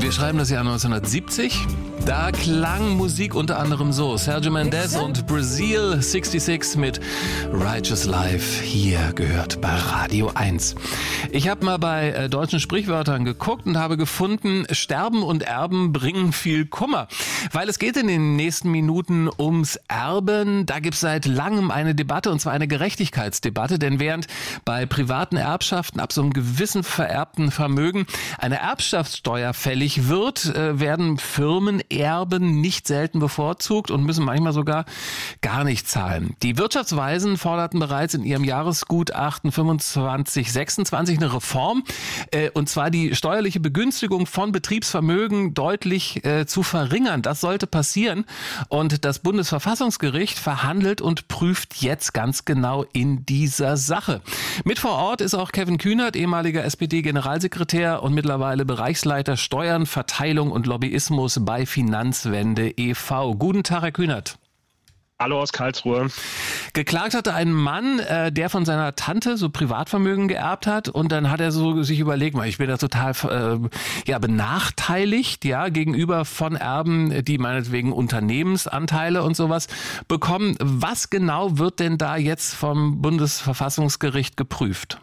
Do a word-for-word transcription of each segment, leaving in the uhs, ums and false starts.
Wir schreiben das Jahr neunzehnhundertsiebzig. Da klang Musik unter anderem so. Sergio Mendes und Brazil sechsundsechzig mit Righteous Life, hier gehört bei Radio eins. Ich habe mal bei äh, deutschen Sprichwörtern geguckt und habe gefunden, Sterben und Erben bringen viel Kummer. Weil es geht in den nächsten Minuten ums Erben. Da gibt es seit langem eine Debatte, und zwar eine Gerechtigkeitsdebatte. Denn während bei privaten Erbschaften ab so einem gewissen vererbten Vermögen eine Erbschaftssteuer fällig wird, äh, werden Firmen Erben nicht selten bevorzugt und müssen manchmal sogar gar nicht zahlen. Die Wirtschaftsweisen forderten bereits in ihrem Jahresgutachten fünfundzwanzig sechsundzwanzig eine Reform, äh, und zwar die steuerliche Begünstigung von Betriebsvermögen deutlich äh, zu verringern. Das sollte passieren, und das Bundesverfassungsgericht verhandelt und prüft jetzt ganz genau in dieser Sache. Mit vor Ort ist auch Kevin Kühnert, ehemaliger S P D-Generalsekretär und mittlerweile Bereichsleiter Steuern, Verteilung und Lobbyismus bei Finanzwende e V Guten Tag, Herr Kühnert. Hallo aus Karlsruhe. Geklagt hatte ein Mann, äh, der von seiner Tante so Privatvermögen geerbt hat, und dann hat er so sich überlegt, ich bin da total äh, ja benachteiligt, ja, gegenüber von Erben, die meinetwegen Unternehmensanteile und sowas bekommen. Was genau wird denn da jetzt vom Bundesverfassungsgericht geprüft?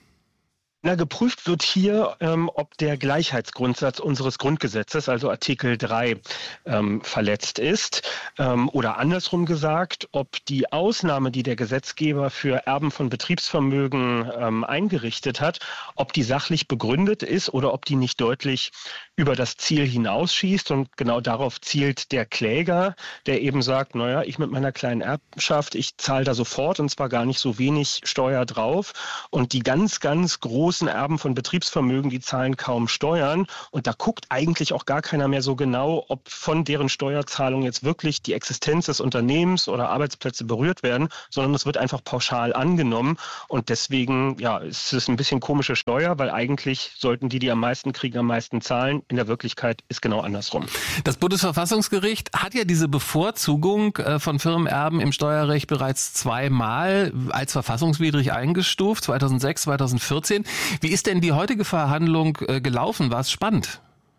Na, geprüft wird hier, ähm, ob der Gleichheitsgrundsatz unseres Grundgesetzes, also Artikel drei, ähm, verletzt ist. Ähm, oder andersrum gesagt, ob die Ausnahme, die der Gesetzgeber für Erben von Betriebsvermögen ähm, eingerichtet hat, ob die sachlich begründet ist oder ob die nicht deutlich über das Ziel hinausschießt. Und genau darauf zielt der Kläger, der eben sagt, naja, ich mit meiner kleinen Erbschaft, ich zahle da sofort, und zwar gar nicht so wenig Steuer drauf. Und die ganz, ganz großen Erben von Betriebsvermögen, die zahlen kaum Steuern. Und da guckt eigentlich auch gar keiner mehr so genau, ob von deren Steuerzahlung jetzt wirklich die Existenz des Unternehmens oder Arbeitsplätze berührt werden, sondern es wird einfach pauschal angenommen. Und deswegen, ja, ist es ein bisschen komische Steuer, weil eigentlich sollten die, die am meisten kriegen, am meisten zahlen. In der Wirklichkeit ist genau andersrum. Das Bundesverfassungsgericht hat ja diese Bevorzugung von Firmenerben im Steuerrecht bereits zweimal als verfassungswidrig eingestuft, zweitausendsechs, zweitausendvierzehn. Wie ist denn die heutige Verhandlung äh, gelaufen? War es spannend?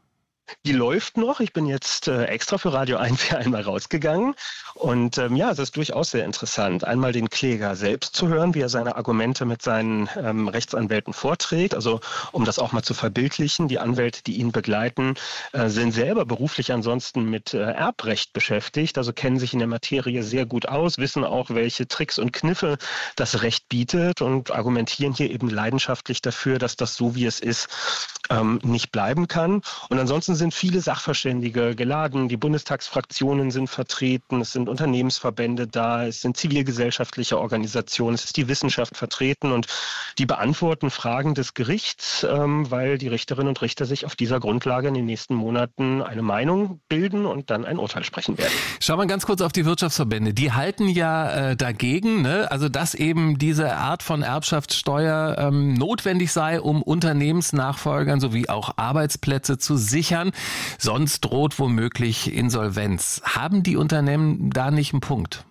Die läuft noch. Ich bin jetzt äh, extra für Radio eins hier einmal rausgegangen. Und ähm, ja, es ist durchaus sehr interessant, einmal den Kläger selbst zu hören, wie er seine Argumente mit seinen ähm, Rechtsanwälten vorträgt. Also um das auch mal zu verbildlichen, die Anwälte, die ihn begleiten, äh, sind selber beruflich ansonsten mit äh, Erbrecht beschäftigt, also kennen sich in der Materie sehr gut aus, wissen auch, welche Tricks und Kniffe das Recht bietet und argumentieren hier eben leidenschaftlich dafür, dass das so, wie es ist, ähm, nicht bleiben kann. Und ansonsten sind viele Sachverständige geladen, die Bundestagsfraktionen sind vertreten, es sind Unternehmensverbände da, es sind zivilgesellschaftliche Organisationen, es ist die Wissenschaft vertreten, und die beantworten Fragen des Gerichts, ähm, weil die Richterinnen und Richter sich auf dieser Grundlage in den nächsten Monaten eine Meinung bilden und dann ein Urteil sprechen werden. Schauen wir ganz kurz auf die Wirtschaftsverbände. Die halten ja äh, dagegen, ne? Also dass eben diese Art von Erbschaftssteuer ähm, notwendig sei, um Unternehmensnachfolgern sowie auch Arbeitsplätze zu sichern. Sonst droht womöglich Insolvenz. Haben die Unternehmen da nicht einen Punkt?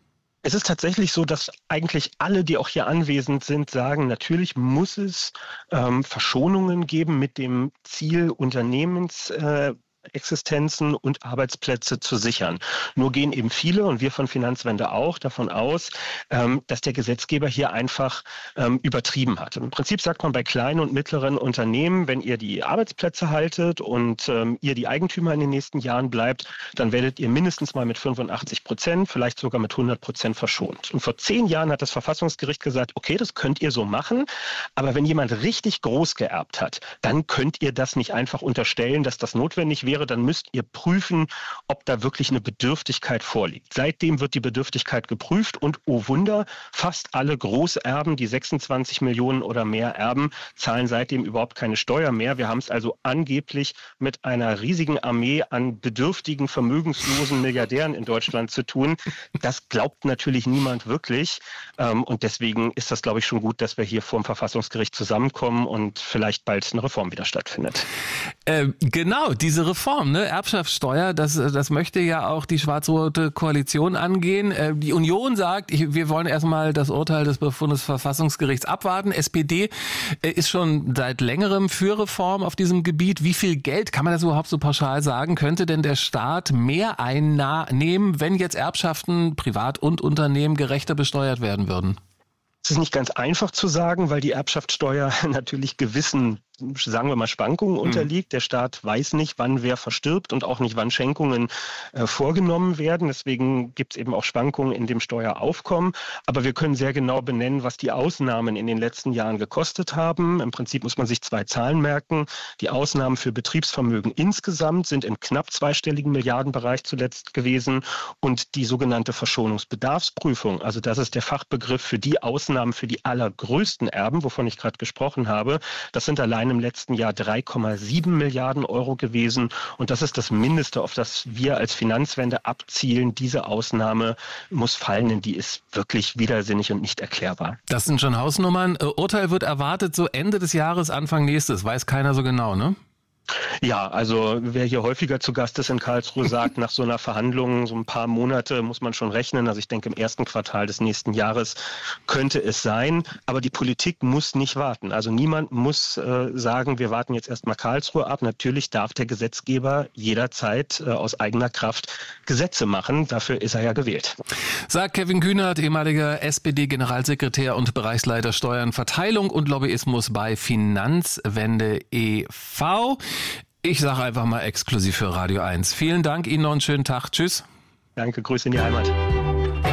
Es ist tatsächlich so, dass eigentlich alle, die auch hier anwesend sind, sagen, natürlich muss es ähm, Verschonungen geben mit dem Ziel, Unternehmens äh, Existenzen und Arbeitsplätze zu sichern. Nur gehen eben viele, und wir von Finanzwende auch, davon aus, ähm, dass der Gesetzgeber hier einfach ähm, übertrieben hat. Im Prinzip sagt man bei kleinen und mittleren Unternehmen, wenn ihr die Arbeitsplätze haltet und ähm, ihr die Eigentümer in den nächsten Jahren bleibt, dann werdet ihr mindestens mal mit fünfundachtzig Prozent, vielleicht sogar mit hundert Prozent verschont. Und vor zehn Jahren hat das Verfassungsgericht gesagt, okay, das könnt ihr so machen, aber wenn jemand richtig groß geerbt hat, dann könnt ihr das nicht einfach unterstellen, dass das notwendig wäre. Dann müsst ihr prüfen, ob da wirklich eine Bedürftigkeit vorliegt. Seitdem wird die Bedürftigkeit geprüft, und oh Wunder, fast alle Großerben, die sechsundzwanzig Millionen oder mehr erben, zahlen seitdem überhaupt keine Steuer mehr. Wir haben es also angeblich mit einer riesigen Armee an bedürftigen, vermögenslosen Milliardären in Deutschland zu tun. Das glaubt natürlich niemand wirklich, und deswegen ist das, glaube ich, schon gut, dass wir hier vor dem Verfassungsgericht zusammenkommen und vielleicht bald eine Reform wieder stattfindet. Äh, genau, diese Reform, ne, Erbschaftssteuer, das, das möchte ja auch die schwarz-rote Koalition angehen. Äh, die Union sagt, ich, wir wollen erstmal das Urteil des Bundesverfassungsgerichts abwarten. S P D äh, ist schon seit längerem für Reform auf diesem Gebiet. Wie viel Geld, kann man das überhaupt so pauschal sagen, könnte denn der Staat mehr einnehmen, wenn jetzt Erbschaften, Privat- und Unternehmen gerechter besteuert werden würden? Es ist nicht ganz einfach zu sagen, weil die Erbschaftssteuer natürlich gewissen, sagen wir mal, Schwankungen unterliegt. Der Staat weiß nicht, wann wer verstirbt und auch nicht, wann Schenkungen äh, vorgenommen werden. Deswegen gibt es eben auch Schwankungen in dem Steueraufkommen. Aber wir können sehr genau benennen, was die Ausnahmen in den letzten Jahren gekostet haben. Im Prinzip muss man sich zwei Zahlen merken. Die Ausnahmen für Betriebsvermögen insgesamt sind im knapp zweistelligen Milliardenbereich zuletzt gewesen. Und die sogenannte Verschonungsbedarfsprüfung, also das ist der Fachbegriff für die Ausnahmen für die allergrößten Erben, wovon ich gerade gesprochen habe, das sind allein im letzten Jahr drei Komma sieben Milliarden Euro gewesen. Und das ist das Mindeste, auf das wir als Finanzwende abzielen. Diese Ausnahme muss fallen, denn die ist wirklich widersinnig und nicht erklärbar. Das sind schon Hausnummern. Urteil wird erwartet so Ende des Jahres, Anfang nächstes. Weiß keiner so genau, ne? Ja, also wer hier häufiger zu Gast ist in Karlsruhe, sagt, nach so einer Verhandlung, so ein paar Monate muss man schon rechnen. Also ich denke, im ersten Quartal des nächsten Jahres könnte es sein. Aber die Politik muss nicht warten. Also niemand muss äh, sagen, wir warten jetzt erstmal Karlsruhe ab. Natürlich darf der Gesetzgeber jederzeit äh, aus eigener Kraft Gesetze machen. Dafür ist er ja gewählt. Sagt Kevin Kühnert, ehemaliger S P D-Generalsekretär und Bereichsleiter Steuern, Verteilung und Lobbyismus bei Finanzwende e V Ich sage einfach mal exklusiv für Radio eins. Vielen Dank, Ihnen noch einen schönen Tag. Tschüss. Danke, Grüße in die Heimat.